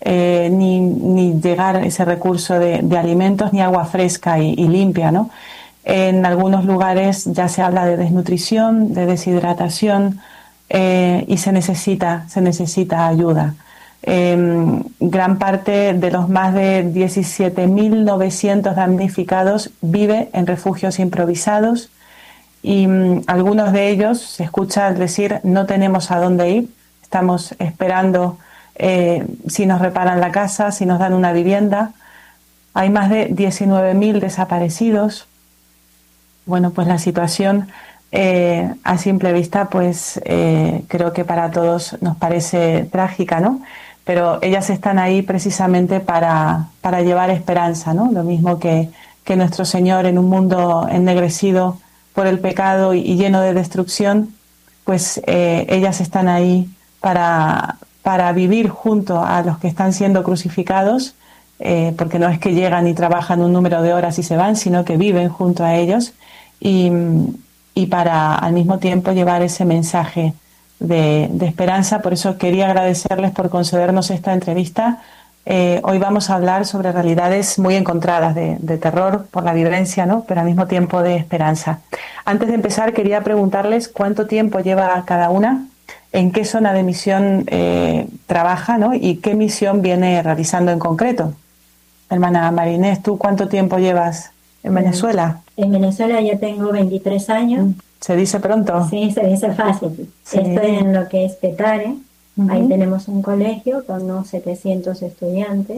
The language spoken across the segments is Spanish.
ni llegar ese recurso de alimentos, ni agua fresca y limpia, ¿no? En algunos lugares ya se habla de desnutrición, de deshidratación, y se necesita ayuda. Gran parte de los más de 17.900 damnificados vive en refugios improvisados y algunos de ellos se escucha decir no tenemos a dónde ir, estamos esperando si nos reparan la casa, si nos dan una vivienda. Hay más de 19.000 desaparecidos. Bueno, pues la situación a simple vista, pues creo que para todos nos parece trágica, ¿no? Pero ellas están ahí precisamente para llevar esperanza, ¿no? Lo mismo que nuestro Señor en un mundo ennegrecido por el pecado y lleno de destrucción, pues ellas están ahí para vivir junto a los que están siendo crucificados, porque no es que llegan y trabajan un número de horas y se van, sino que viven junto a ellos y para al mismo tiempo llevar ese mensaje de esperanza. Por eso quería agradecerles por concedernos esta entrevista. Hoy vamos a hablar sobre realidades muy encontradas de terror por la violencia, ¿no? Pero al mismo tiempo de esperanza. Antes de empezar quería preguntarles cuánto tiempo lleva cada una, en qué zona de misión trabaja, ¿no? Y qué misión viene realizando en concreto. Hermana Marinés, ¿tú cuánto tiempo llevas en Venezuela? En Venezuela ya tengo 23 años. ¿Se dice pronto? Sí, se dice fácil. Sí. Estoy en lo que es Petare. Ahí tenemos un colegio con unos 700 estudiantes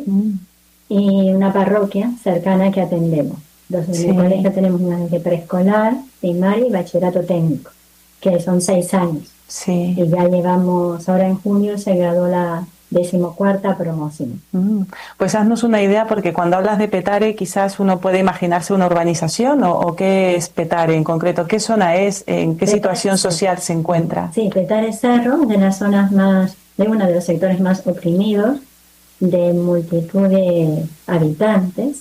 y una parroquia cercana que atendemos. Entonces, en el colegio tenemos una de preescolar, primaria y bachillerato técnico, que son 6 años. Sí. Y ya llevamos, ahora en junio se graduó la 14ª promoción. Pues haznos una idea, porque cuando hablas de Petare quizás uno puede imaginarse una urbanización o qué es Petare en concreto, qué zona es, en qué situación social se encuentra. Sí, Petare Cerro, de las zonas más, de uno de los sectores más oprimidos, de multitud de habitantes,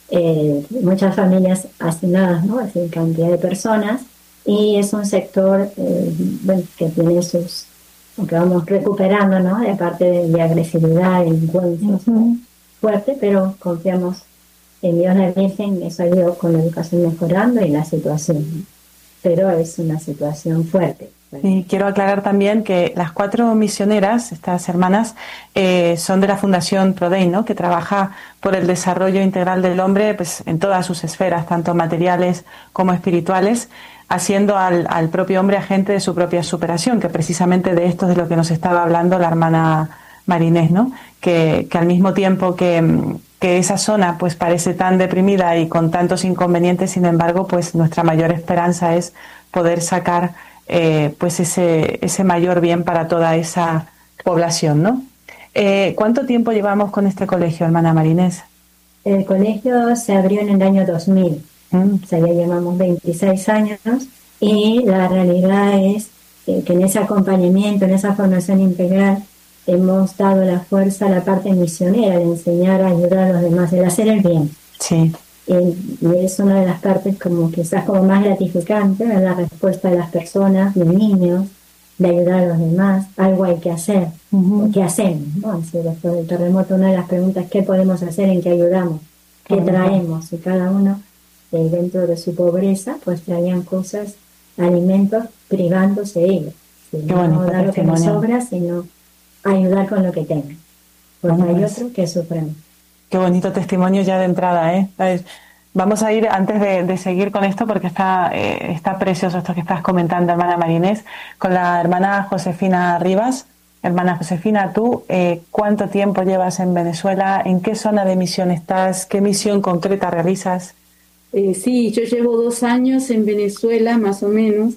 muchas familias hacinadas, ¿no? Es decir, cantidad de personas, y es un sector bueno, que tiene sus, aunque vamos recuperando, ¿no? De parte de agresividad, delincuencia fuerte, pero confiamos en Dios, la Virgen, eso ha ido con la educación mejorando y la situación, pero es una situación fuerte. Y quiero aclarar también que las 4 misioneras, estas hermanas, son de la Fundación Prodei, ¿no? Que trabaja por el desarrollo integral del hombre, pues, en todas sus esferas, tanto materiales como espirituales, haciendo al propio hombre agente de su propia superación, que precisamente de esto es de lo que nos estaba hablando la hermana Marinés, ¿no? Que al mismo tiempo que esa zona pues parece tan deprimida y con tantos inconvenientes, sin embargo, pues nuestra mayor esperanza es poder sacar pues ese mayor bien para toda esa población, ¿no? ¿Cuánto tiempo llevamos con este colegio, hermana Marinés? El colegio se abrió en el año 2000. O sea, ya llevamos 26 años y la realidad es que en ese acompañamiento, en esa formación integral, hemos dado la fuerza a la parte misionera de enseñar a ayudar a los demás, el hacer el bien. Sí. Y es una de las partes como quizás como más gratificante, ¿no? La respuesta de las personas, de niños, de ayudar a los demás. Algo hay que hacer, ¿qué hacemos? ¿No? Si después del terremoto, una de las preguntas, ¿qué podemos hacer? ¿En qué ayudamos? ¿Qué traemos? Y cada uno dentro de su pobreza, pues traían cosas, alimentos, privándose ellos. No dar lo que nos sobra, sino ayudar con lo que tengan. Porque hay otros que sufren. Qué bonito testimonio ya de entrada, ¿eh? Vamos a ir, antes de seguir con esto, porque está precioso esto que estás comentando, hermana Marinés, con la hermana Josefina Rivas. Hermana Josefina, ¿tú cuánto tiempo llevas en Venezuela? ¿En qué zona de misión estás? ¿Qué misión concreta realizas? Sí, yo llevo 2 años en Venezuela, más o menos,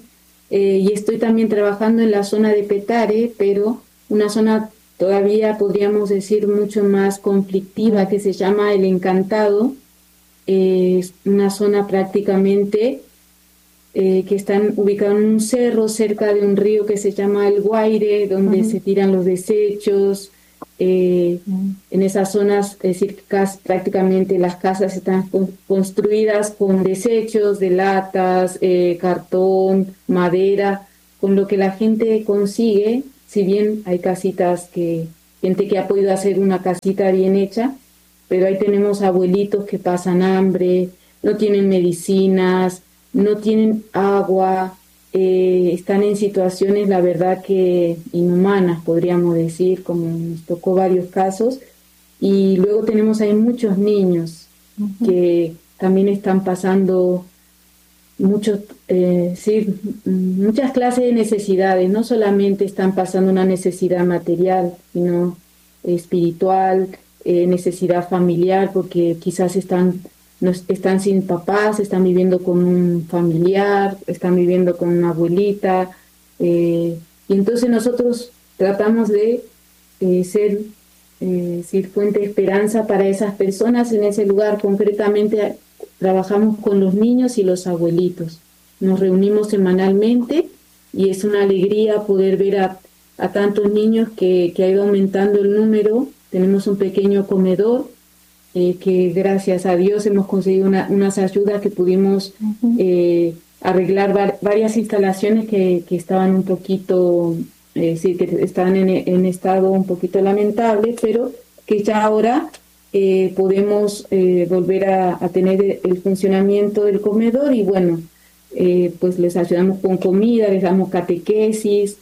y estoy también trabajando en la zona de Petare, pero una zona todavía podríamos decir mucho más conflictiva, que se llama El Encantado. Es una zona prácticamente que están ubicados en un cerro cerca de un río que se llama El Guaire, donde se tiran los desechos. En esas zonas, es decir, prácticamente las casas están construidas con desechos de latas, cartón, madera, con lo que la gente consigue. Si bien hay casitas que gente que ha podido hacer una casita bien hecha, pero ahí tenemos abuelitos que pasan hambre, no tienen medicinas, no tienen agua, están en situaciones, la verdad que inhumanas, podríamos decir, como nos tocó varios casos. Y luego tenemos ahí muchos niños que también están pasando muchas clases de necesidades. No solamente están pasando una necesidad material, sino espiritual, necesidad familiar, porque quizás están sin papás, están viviendo con un familiar, están viviendo con una abuelita, y entonces nosotros tratamos de ser fuente de esperanza para esas personas en ese lugar. Concretamente trabajamos con los niños y los abuelitos. Nos reunimos semanalmente y es una alegría poder ver a tantos niños que ha ido aumentando el número. Tenemos un pequeño comedor que gracias a Dios hemos conseguido unas ayudas que pudimos arreglar varias instalaciones que estaban un poquito, que estaban en estado un poquito lamentable, pero que ya ahora podemos volver a tener el funcionamiento del comedor y bueno, pues les ayudamos con comida, les damos catequesis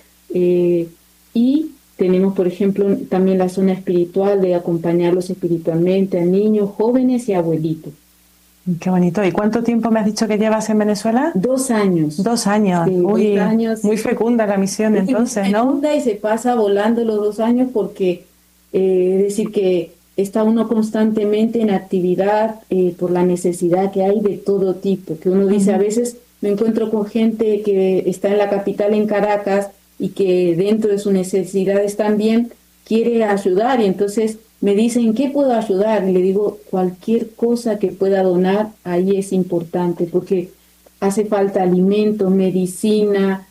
y tenemos, por ejemplo, también la zona espiritual de acompañarlos espiritualmente a niños, jóvenes y abuelitos. Qué bonito. ¿Y cuánto tiempo me has dicho que llevas en Venezuela? 2 años. 2 años. Sí, Uy, 2 años. Muy fecunda la misión entonces, ¿no? Fecunda y se pasa volando los 2 años porque es decir que está uno constantemente en actividad por la necesidad que hay de todo tipo. Que uno dice, a veces me encuentro con gente que está en la capital, en Caracas, y que dentro de sus necesidades también quiere ayudar y entonces me dicen, ¿qué puedo ayudar? Y le digo, cualquier cosa que pueda donar, ahí es importante, porque hace falta alimento, medicina,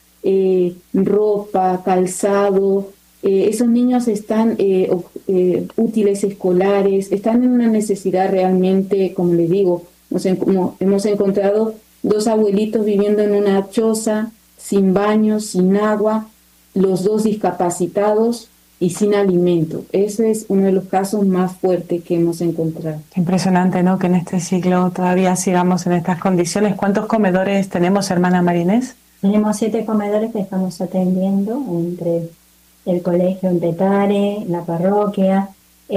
ropa, calzado. Esos niños están útiles escolares, están en una necesidad realmente, como le digo, hemos encontrado 2 abuelitos viviendo en una choza, sin baño, sin agua, los 2 discapacitados y sin alimento. Ese es uno de los casos más fuertes que hemos encontrado. Impresionante, ¿no? Que en este siglo todavía sigamos en estas condiciones. ¿Cuántos comedores tenemos, hermana Marinés? Tenemos 7 comedores que estamos atendiendo entre el colegio en Petare, la parroquia,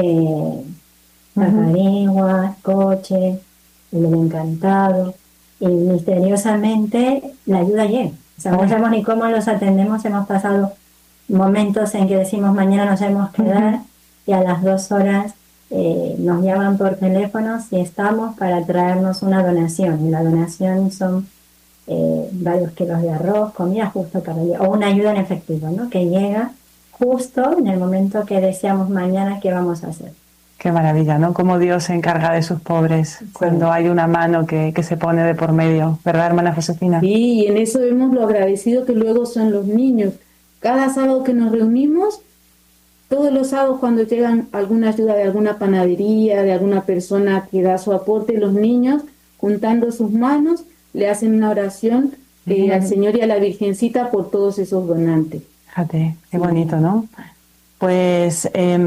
Tacarigua, Coche, el Encantado, y misteriosamente la ayuda llega. O sea, no sabemos ni cómo los atendemos, hemos pasado momentos en que decimos mañana nos debemos quedar y a las 2 horas nos llaman por teléfono si estamos para traernos una donación. Y la donación son varios kilos de arroz, comida justo para el día, o una ayuda en efectivo, ¿no? Que llega justo en el momento que deseamos mañana qué vamos a hacer. Qué maravilla, ¿no? Cómo Dios se encarga de sus pobres cuando hay una mano que se pone de por medio, ¿verdad, hermana Josefina? Sí, y en eso vemos lo agradecido que luego son los niños. Cada sábado que nos reunimos, todos los sábados cuando llegan alguna ayuda de alguna panadería, de alguna persona que da su aporte, los niños, juntando sus manos, le hacen una oración al Señor y a la Virgencita por todos esos donantes. Fíjate, qué bonito, ¿no? Pues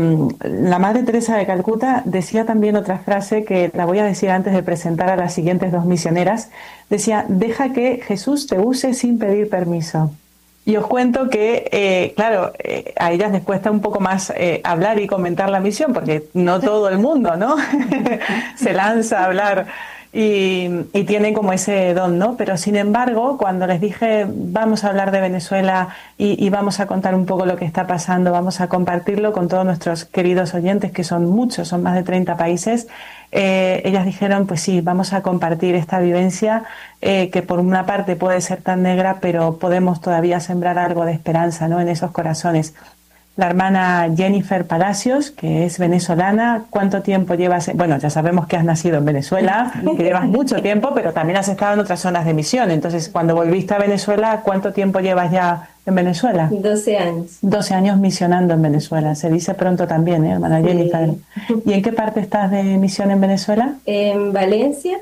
la Madre Teresa de Calcuta decía también otra frase que la voy a decir antes de presentar a las siguientes 2 misioneras. Decía, deja que Jesús te use sin pedir permiso. Y os cuento que, claro, a ellas les cuesta un poco más hablar y comentar la misión, porque no todo el mundo, ¿no? se lanza a hablar y tiene como ese don, ¿no? Pero sin embargo, cuando les dije vamos a hablar de Venezuela y vamos a contar un poco lo que está pasando, vamos a compartirlo con todos nuestros queridos oyentes, que son muchos, son más de 30 países, ellas dijeron, pues sí, vamos a compartir esta vivencia que por una parte puede ser tan negra, pero podemos todavía sembrar algo de esperanza, ¿no? En esos corazones. La hermana Jennifer Palacios, que es venezolana. ¿Cuánto tiempo llevas? Bueno, ya sabemos que has nacido en Venezuela, que llevas mucho tiempo, pero también has estado en otras zonas de misión. Entonces, cuando volviste a Venezuela, ¿cuánto tiempo llevas ya en Venezuela? 12 años. 12 años misionando en Venezuela. Se dice pronto también, hermana Jennifer. ¿Y en qué parte estás de misión en Venezuela? En Valencia.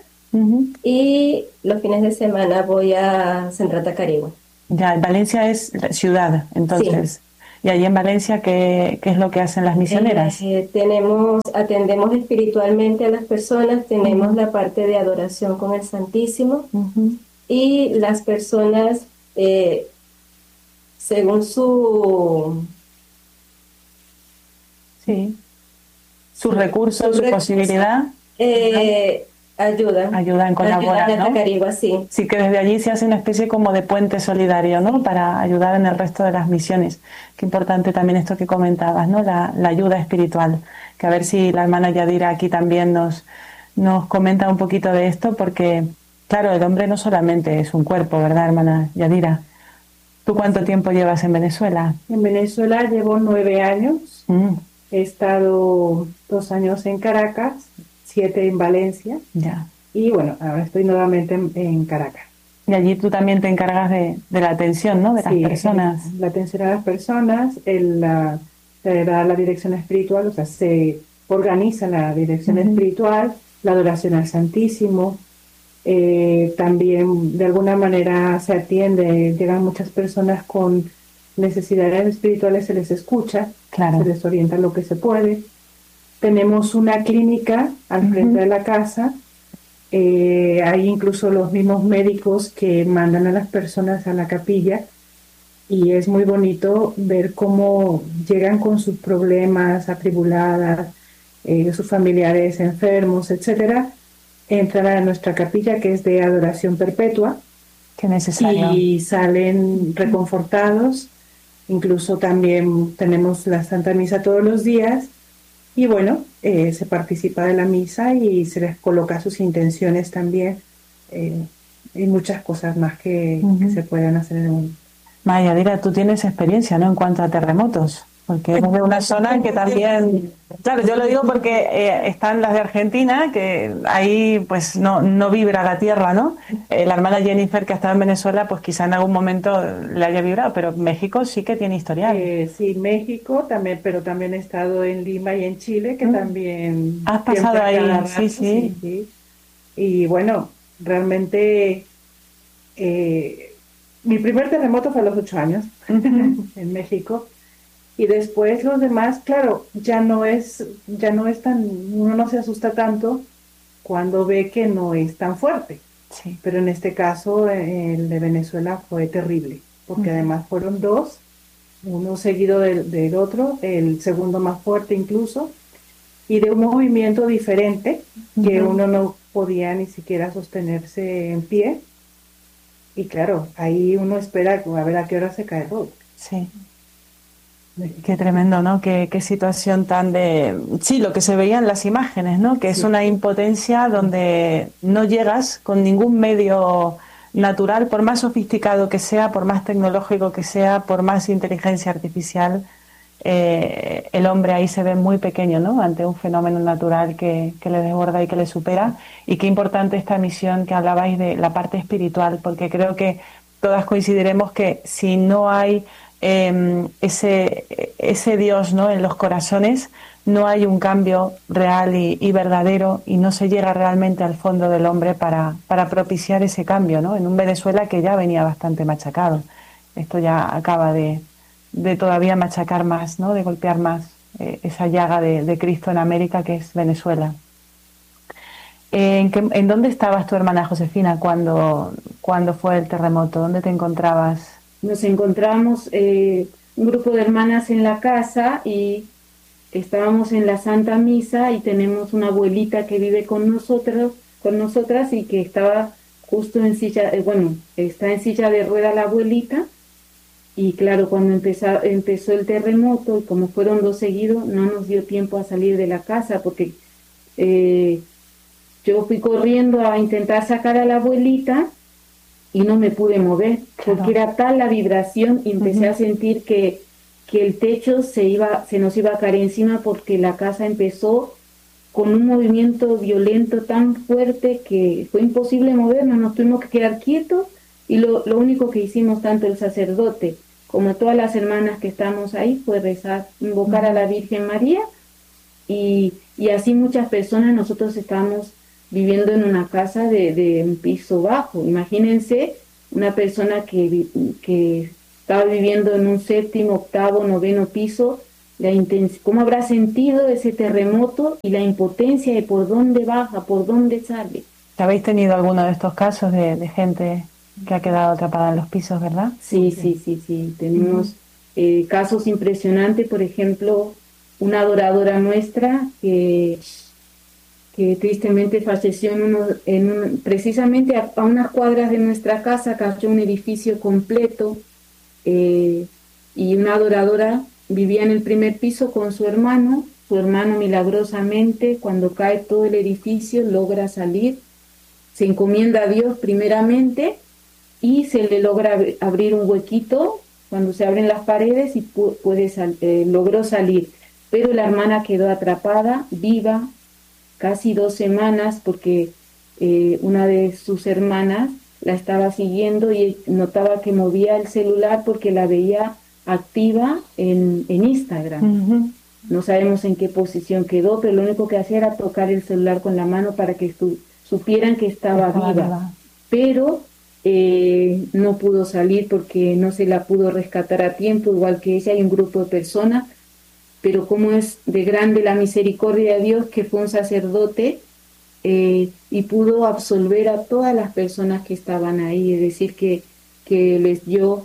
Y los fines de semana voy a Central Tacarigua. Ya, Valencia es la ciudad, entonces. Sí. Y allí en Valencia, ¿qué es lo que hacen las misioneras? Atendemos espiritualmente a las personas, tenemos la parte de adoración con el Santísimo y las personas, según Sí. Sus recursos, su posibilidad. Ayudan, colaboran, ¿no? Sí. Sí, que desde allí se hace una especie como de puente solidario, ¿no? Para ayudar en el resto de las misiones. Qué importante también esto que comentabas, ¿no? La ayuda espiritual. Que a ver si la hermana Yadira aquí también nos comenta un poquito de esto, porque, claro, el hombre no solamente es un cuerpo, ¿verdad, hermana Yadira? ¿Tú cuánto tiempo llevas en Venezuela? En Venezuela llevo 9 años. He estado 2 años en Caracas, 7 en Valencia. Ya. Y bueno, ahora estoy nuevamente en Caracas. Y allí tú también te encargas de la atención, ¿no? De las personas. La atención a las personas, se da la dirección espiritual, o sea, se organiza la dirección espiritual, la adoración al Santísimo. También de alguna manera se atiende, llegan muchas personas con necesidades espirituales, se les escucha, se les orienta lo que se puede. Tenemos una clínica al frente de la casa, hay incluso los mismos médicos que mandan a las personas a la capilla y es muy bonito ver cómo llegan con sus problemas, atribuladas, sus familiares enfermos, etcétera, entran a nuestra capilla que es de adoración perpetua. Qué necesario. Y salen reconfortados. Incluso también tenemos la Santa Misa todos los días y bueno, se participa de la misa y se les coloca sus intenciones también y muchas cosas más que se pueden hacer en el mundo. Maya, Yadira, tú tienes experiencia, ¿no? En cuanto a terremotos, porque es de una zona que también, claro, yo lo digo porque están las de Argentina, que ahí pues no vibra la tierra, ¿no? La hermana Jennifer, que ha estado en Venezuela, pues quizá en algún momento le haya vibrado, pero México sí que tiene historial. Sí, México también, pero también he estado en Lima y en Chile, que también... Has pasado ahí, sí. Y bueno, realmente... mi primer terremoto fue a los 8 años en México y después los demás, claro, ya no es tan, uno no se asusta tanto cuando ve que no es tan fuerte. Sí. Pero en este caso el de Venezuela fue terrible, porque además fueron 2, uno seguido del otro, el segundo más fuerte incluso, y de un movimiento diferente que uno no podía ni siquiera sostenerse en pie. Y claro, ahí uno espera a ver a qué hora se cae todo. Sí. Qué tremendo, ¿no? Qué situación tan de... Sí, lo que se veía en las imágenes, ¿no? Que es una impotencia donde no llegas con ningún medio natural, por más sofisticado que sea, por más tecnológico que sea, por más inteligencia artificial, el hombre ahí se ve muy pequeño, ¿no? Ante un fenómeno natural que le desborda y que le supera. Y qué importante esta misión que hablabais de la parte espiritual, porque creo que todas coincidiremos que si no hay ese Dios, ¿no? En los corazones, no hay un cambio real y verdadero y no se llega realmente al fondo del hombre para propiciar ese cambio, ¿no? En un Venezuela que ya venía bastante machacado. Esto ya acaba de todavía machacar más, ¿no? De golpear más esa llaga de Cristo en América que es Venezuela. ¿En dónde estabas tu hermana Josefina cuando fue el terremoto? ¿Dónde te encontrabas? Nos encontramos un grupo de hermanas en la casa y estábamos en la Santa Misa y tenemos una abuelita que vive con nosotras y que estaba justo en silla, está en silla de rueda la abuelita. Y claro, cuando empezó el terremoto, y como fueron 2 seguidos, no nos dio tiempo a salir de la casa, porque yo fui corriendo a intentar sacar a la abuelita y no me pude mover, porque era tal la vibración y empecé a sentir que el techo se nos iba a caer encima, porque la casa empezó con un movimiento violento tan fuerte que fue imposible movernos, nos tuvimos que quedar quietos. Y lo único que hicimos, tanto el sacerdote como todas las hermanas que estamos ahí, fue rezar, invocar a la Virgen María, y así muchas personas. Nosotros estamos viviendo en una casa de un piso bajo. Imagínense una persona que estaba viviendo en un séptimo, octavo, noveno piso, cómo habrá sentido ese terremoto y la impotencia de por dónde baja, por dónde sale. ¿Habéis tenido alguno de estos casos de gente que ha quedado atrapada en los pisos, verdad? Sí. Tenemos casos impresionantes, por ejemplo, una adoradora nuestra que tristemente falleció precisamente a unas cuadras de nuestra casa, cayó un edificio completo, y una adoradora vivía en el primer piso con su hermano milagrosamente, cuando cae todo el edificio, logra salir, se encomienda a Dios primeramente y se le logra abrir un huequito cuando se abren las paredes y logró salir, pero la hermana quedó atrapada, viva, casi 2 semanas, porque una de sus hermanas la estaba siguiendo y notaba que movía el celular porque la veía activa en Instagram. Uh-huh. No sabemos en qué posición quedó, pero lo único que hacía era tocar el celular con la mano para que supieran que estaba viva. Pero no pudo salir porque no se la pudo rescatar a tiempo, igual que ella y un grupo de personas. Pero como es de grande la misericordia de Dios, que fue un sacerdote y pudo absolver a todas las personas que estaban ahí, es decir, que les dio,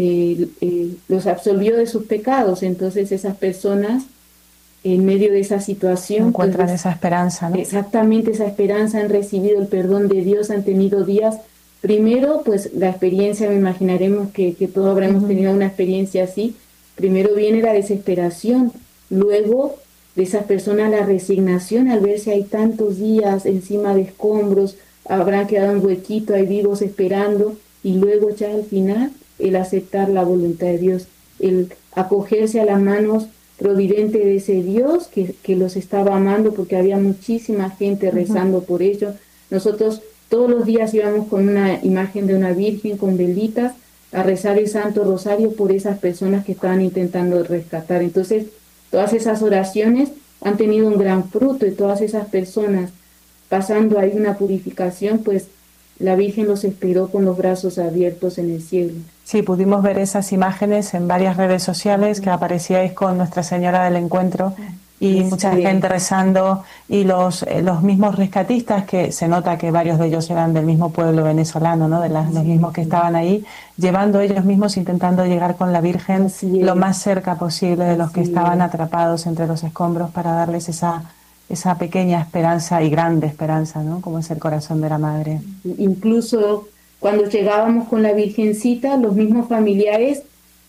los absolvió de sus pecados. Entonces esas personas, en medio de esa situación, encuentran esa esperanza, ¿no? Exactamente, esa esperanza, han recibido el perdón de Dios, han tenido días. Primero, pues la experiencia, me imaginaremos que todos habremos tenido una experiencia así. Primero viene la desesperación, luego de esas personas la resignación al ver si hay tantos días encima de escombros, habrán quedado un huequito ahí vivos esperando, y luego ya al final el aceptar la voluntad de Dios, el acogerse a las manos providentes de ese Dios que los estaba amando, porque había muchísima gente rezando por ellos. Nosotros todos los días íbamos con una imagen de una virgen con velitas a rezar el Santo Rosario por esas personas que estaban intentando rescatar. Entonces, todas esas oraciones han tenido un gran fruto, y todas esas personas pasando ahí una purificación, pues la Virgen los esperó con los brazos abiertos en el cielo. Sí, pudimos ver esas imágenes en varias redes sociales que aparecíais con Nuestra Señora del Encuentro y mucha gente rezando, y los mismos rescatistas, que se nota que varios de ellos eran del mismo pueblo venezolano, ¿no? Los mismos que estaban ahí, llevando ellos mismos, intentando llegar con la Virgen lo más cerca posible de los que estaban atrapados entre los escombros, para darles esa pequeña esperanza y grande esperanza, ¿no? Como es el corazón de la Madre. Incluso cuando llegábamos con la Virgencita, los mismos familiares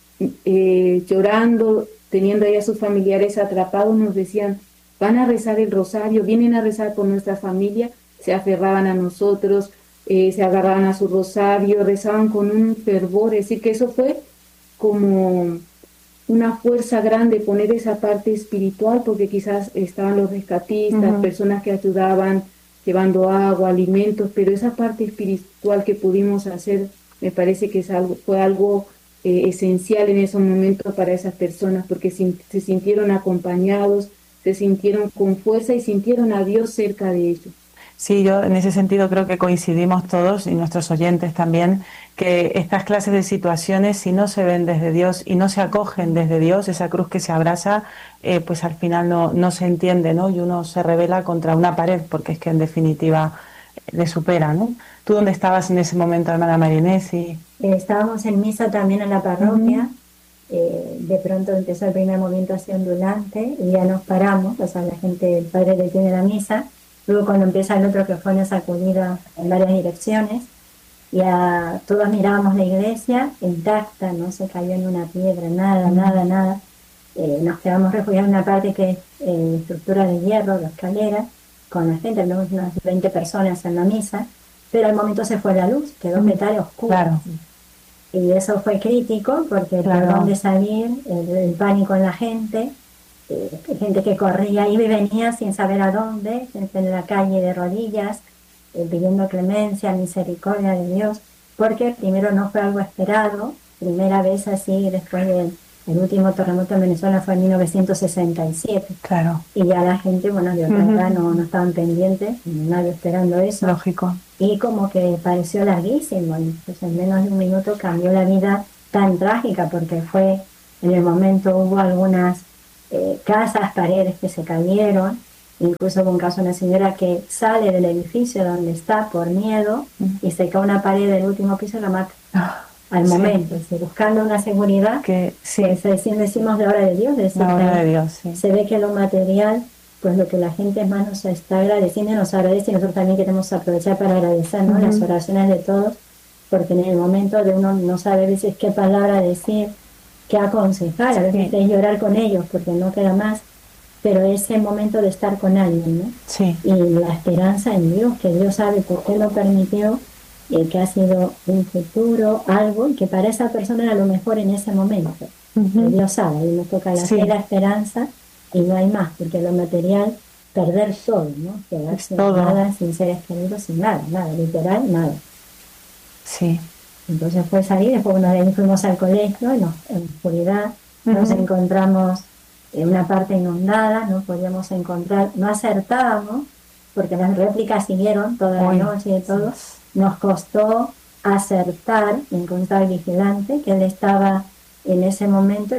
llorando, teniendo ahí a sus familiares atrapados, nos decían: van a rezar el rosario, vienen a rezar por nuestra familia. Se aferraban a nosotros, se agarraban a su rosario, rezaban con un fervor. Es decir, que eso fue como una fuerza grande, poner esa parte espiritual, porque quizás estaban los rescatistas, personas que ayudaban llevando agua, alimentos, pero esa parte espiritual que pudimos hacer, me parece que fue algo esencial en esos momentos para esas personas, porque se sintieron acompañados, se sintieron con fuerza y sintieron a Dios cerca de ellos. Sí, yo en ese sentido creo que coincidimos todos, y nuestros oyentes también, que estas clases de situaciones, si no se ven desde Dios y no se acogen desde Dios, esa cruz que se abraza, pues al final no se entiende, ¿no? Y uno se revela contra una pared, porque es que en definitiva le supera, ¿no? ¿Tú dónde estabas en ese momento, hermana Marinés? Estábamos en misa también en la parroquia. De pronto empezó el primer movimiento así ondulante y ya nos paramos, o sea, la gente, el padre detiene la misa. Luego cuando empieza el otro, que fue una sacudida en varias direcciones, ya todos mirábamos la iglesia intacta, no se cayó en una piedra, nada. Nos quedamos refugiados en una parte que es estructura de hierro, la escalera, con la gente, tenemos unas 20 personas en la misa, pero al momento se fue la luz, quedó metal oscuro. Claro. Y eso fue crítico, porque por de salir, el pánico en la gente que corría y venía sin saber a dónde, gente en la calle de rodillas, pidiendo clemencia, misericordia de Dios, porque primero no fue algo esperado, primera vez así después del último terremoto en Venezuela fue en 1967. Claro. Y ya la gente, bueno, de verdad no estaban pendientes, nadie esperando eso. Lógico. Y como que pareció larguísimo, y pues en menos de un minuto cambió la vida tan trágica, porque fue, en el momento hubo algunas casas, paredes que se cayeron, incluso hubo un caso de una señora que sale del edificio donde está por miedo y se cae una pared del último piso y la mata. Al momento, buscando una seguridad que decimos la obra de Dios, la obra de Dios, se ve que lo material, pues lo que la gente más nos está agradeciendo, nos agradece, y nosotros también queremos aprovechar para agradecer, ¿no? Las oraciones de todos, porque en el momento de uno no sabe a veces qué palabra decir, qué aconsejar, a veces es llorar con ellos porque no queda más, pero ese momento de estar con alguien, ¿no? Sí. Y la esperanza en Dios, que Dios sabe por qué lo permitió, que ha sido un futuro, algo, y que para esa persona era lo mejor en ese momento. Dios sabe, y nos toca la fe, la esperanza, y no hay más, porque lo material, perder todo, ¿no? Quedarse sin nada, sin seres queridos, sin nada, literal, nada. Sí. Entonces fue salir, después de ahí fuimos al colegio, en oscuridad, nos encontramos en una parte inundada, no podíamos encontrar, no acertábamos, porque las réplicas siguieron toda la noche y todo. Nos costó acertar, encontrar al vigilante, que él estaba en ese momento,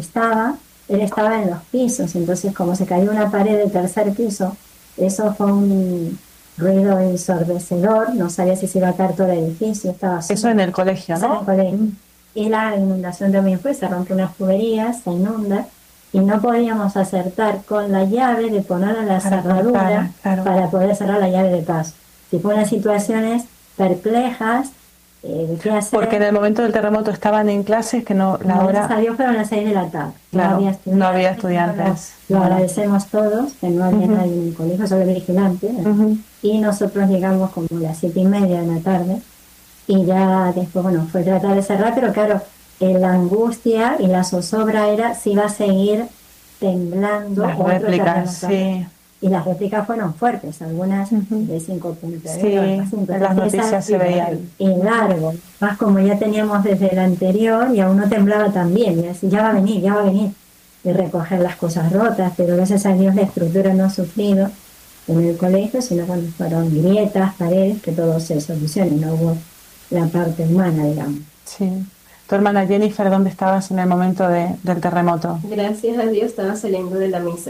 él estaba en los pisos, entonces como se cayó una pared del tercer piso, eso fue un ruido ensordecedor, no sabía si se iba a caer todo el edificio, estaba solo. Eso en el colegio, ¿no? En el colegio. Y la inundación también fue, se rompió unas tuberías, se inunda, y no podíamos acertar con la llave de poner a la cerradura para poder cerrar la llave de paso. Si fueron situaciones perplejas, ¿qué hacer? Porque en el momento del terremoto estaban en clases que no, la hora... Salió fueron las 6 de la tarde. Claro, no había estudiantes. Lo agradecemos todos, que no había nadie en el colegio, solo el vigilante. Y nosotros llegamos como a las 7:30 de la tarde. Y ya después, bueno, fue tratar de cerrar, pero claro, la angustia y la zozobra era si iba a seguir temblando. Las réplicas, sí. Y las réplicas fueron fuertes, algunas de 5 puntos. Sí, en las noticias se veían. Y largo, más como ya teníamos desde el anterior y aún no temblaba tan bien, y así ya va a venir, y recoger las cosas rotas, pero gracias a Dios la estructura no ha sufrido en el colegio, sino cuando fueron grietas, paredes, que todo se solucionó, no hubo la parte humana, digamos. Sí. Tu hermana Jennifer, ¿dónde estabas en el momento del terremoto? Gracias a Dios estaba saliendo de la misa.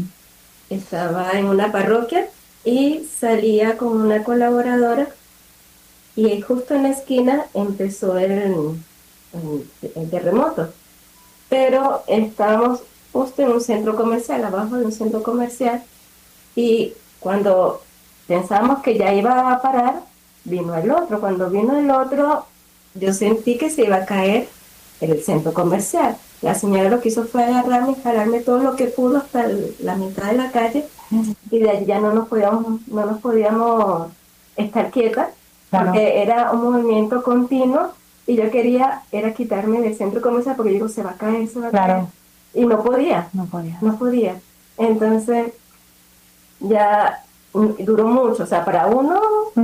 Estaba en una parroquia y salía con una colaboradora y justo en la esquina empezó el terremoto. Pero estábamos justo en un centro comercial, abajo de un centro comercial, y cuando pensábamos que ya iba a parar, vino el otro. Cuando vino el otro, yo sentí que se iba a caer el centro comercial. La señora lo que hizo fue agarrarme y jalarme todo lo que pudo hasta la mitad de la calle, y de allí ya no nos podíamos estar quietas, porque era un movimiento continuo, y yo quería quitarme del centro comercial, porque digo, se va a caer. Y no podía. Entonces, ya duró mucho, o sea, para uno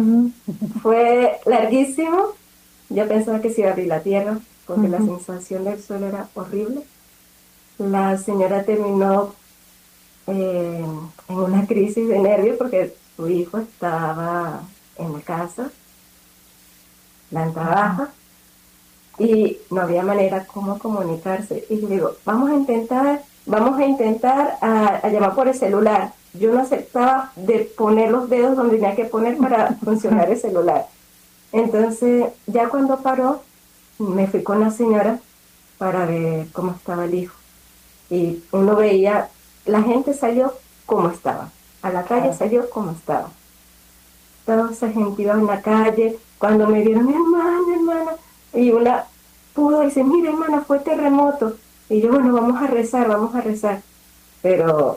fue larguísimo. Yo pensaba que se iba a abrir la tierra, porque la sensación del suelo era horrible. La señora terminó en una crisis de nervios porque su hijo estaba en la casa, planta baja, y no había manera como comunicarse. Y yo digo, vamos a intentar a llamar por el celular. Yo no aceptaba de poner los dedos donde tenía que poner para funcionar el celular. Entonces, ya cuando paró, me fui con la señora para ver cómo estaba el hijo. Y uno veía, la gente salió como estaba, a la calle salió como estaba. Toda esa gente iba en la calle, cuando me vieron, mi hermana, y una pudo decir, mira hermana, fue terremoto. Y yo, bueno, vamos a rezar. Pero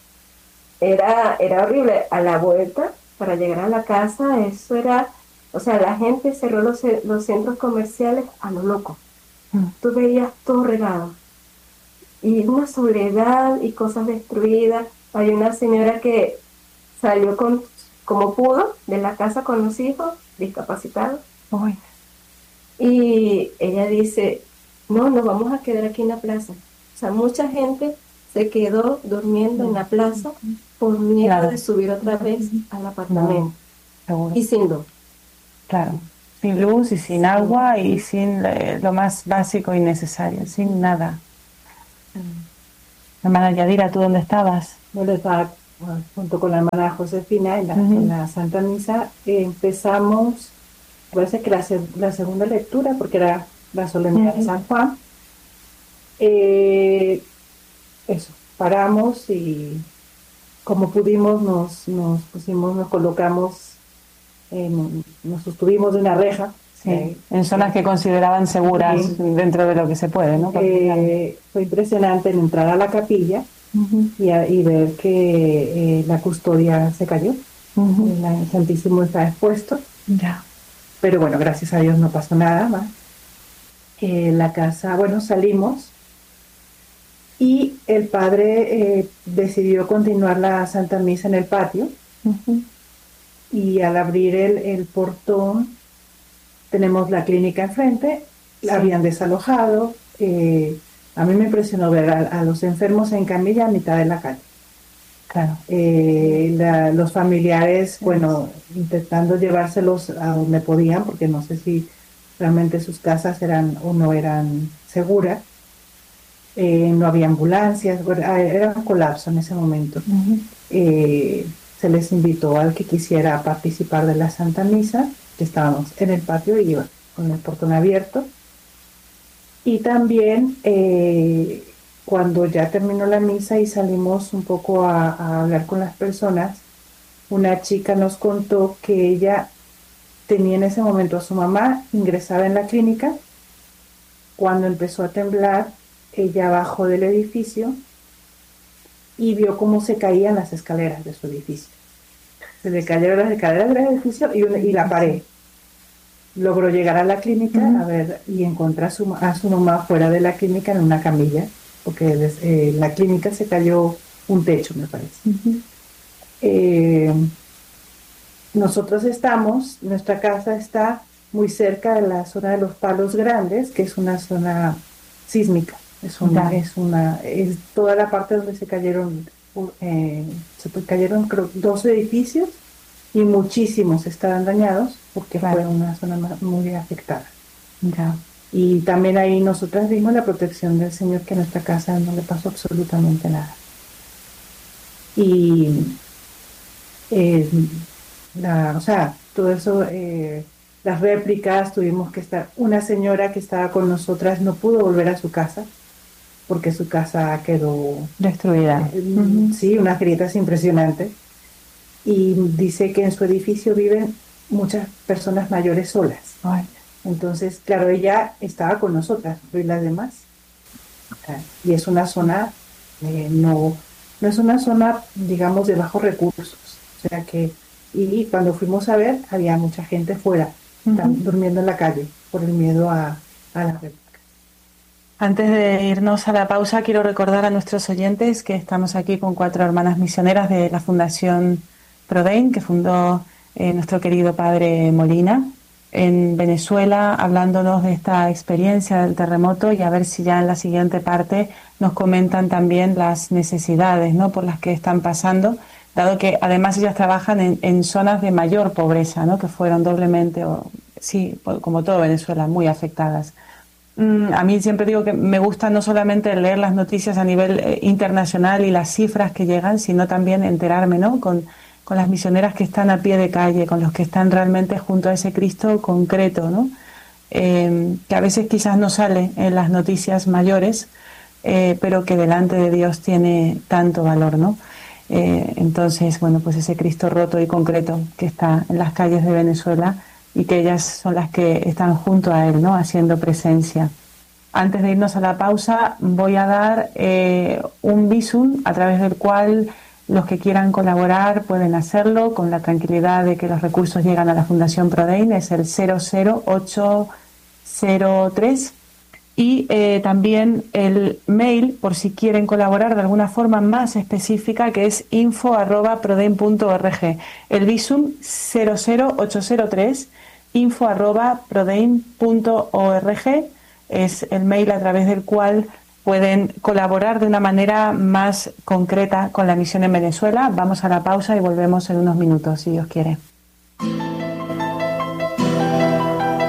era horrible. A la vuelta, para llegar a la casa, eso era... O sea, la gente cerró los centros comerciales a lo loco. Tú veías todo regado. Y una soledad y cosas destruidas. Hay una señora que salió como pudo de la casa con los hijos discapacitados. Y ella dice, no, nos vamos a quedar aquí en la plaza. O sea, mucha gente se quedó durmiendo en la plaza por miedo de subir otra vez al apartamento. Y sin luz. Claro. sin luz y sin agua y sin lo más básico y necesario, sin nada. Hermana Yadira, ¿tú dónde estabas? Bueno, estaba junto con la hermana Josefina en la Santa Misa. Empezamos, parece que la segunda lectura, porque era la solemnidad de San Juan. Eso, paramos y como pudimos nos pusimos, nos colocamos, nos sostuvimos de una reja. Sí, en zonas que consideraban seguras, sí, dentro de lo que se puede, ¿no? Fue impresionante entrar a la capilla y ver que la custodia se cayó, el Santísimo está expuesto, pero bueno, gracias a Dios no pasó nada más. La casa, bueno, salimos y el padre decidió continuar la Santa Misa en el patio, y al abrir el portón tenemos la clínica enfrente, la habían desalojado. A mí me impresionó ver a los enfermos en camilla a mitad de la calle. Claro. Los familiares, bueno, intentando llevárselos a donde podían, porque no sé si realmente sus casas eran o no eran seguras. No había ambulancias, era un colapso en ese momento. Se les invitó al que quisiera participar de la Santa Misa, que estábamos en el patio y con el portón abierto. Y también cuando ya terminó la misa y salimos un poco a hablar con las personas, una chica nos contó que ella tenía en ese momento a su mamá ingresada en la clínica. Cuando empezó a temblar, ella bajó del edificio y vio cómo se caían las escaleras de su edificio. Se le cayeron las escaleras del edificio y la pared. Logró llegar a la clínica a ver y encontrar a su mamá fuera de la clínica en una camilla, porque la clínica se cayó un techo, me parece. Nosotros nuestra casa está muy cerca de la zona de los Palos Grandes, que es una zona sísmica. Es toda la parte donde se cayeron creo 12 edificios y muchísimos estaban dañados porque fue una zona muy afectada. Y también ahí nosotras vimos la protección del Señor, que a nuestra casa no le pasó absolutamente nada. Y todo eso, las réplicas, tuvimos que estar, una señora que estaba con nosotras no pudo volver a su casa porque su casa quedó destruida. Sí, unas grietas impresionantes. Y dice que en su edificio viven muchas personas mayores solas. Entonces, claro, ella estaba con nosotras, y las demás. Y es una zona, no es una zona, digamos, de bajos recursos. O sea que, y cuando fuimos a ver, había mucha gente fuera, durmiendo en la calle, por el miedo a la réplica. Antes de irnos a la pausa, quiero recordar a nuestros oyentes que estamos aquí con 4 hermanas misioneras de la Fundación Prodein, que fundó nuestro querido padre Molina en Venezuela, hablándonos de esta experiencia del terremoto, y a ver si ya en la siguiente parte nos comentan también las necesidades, ¿no?, por las que están pasando, dado que además ellas trabajan en zonas de mayor pobreza, ¿no?, que fueron doblemente, como todo Venezuela, muy afectadas. A mí siempre digo que me gusta no solamente leer las noticias a nivel internacional y las cifras que llegan, sino también enterarme, ¿no?, con las misioneras que están a pie de calle, con los que están realmente junto a ese Cristo concreto, ¿no?, que a veces quizás no sale en las noticias mayores, pero que delante de Dios tiene tanto valor, ¿no? Entonces, bueno, pues ese Cristo roto y concreto que está en las calles de Venezuela, y que ellas son las que están junto a Él, ¿no?, haciendo presencia. Antes de irnos a la pausa, voy a dar un Bizum a través del cual los que quieran colaborar pueden hacerlo con la tranquilidad de que los recursos llegan a la Fundación Prodein. Es el 00803. Y también el mail, por si quieren colaborar de alguna forma más específica, que es info@prodein.org. El Bizum 00803, info@prodein.org, es el mail a través del cual pueden colaborar de una manera más concreta con la misión en Venezuela. Vamos a la pausa y volvemos en unos minutos, si Dios quiere.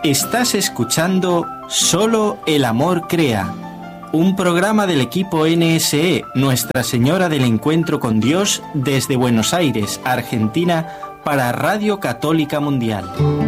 Estás escuchando Solo el Amor Crea, un programa del equipo NSE, Nuestra Señora del Encuentro con Dios, desde Buenos Aires, Argentina, para Radio Católica Mundial.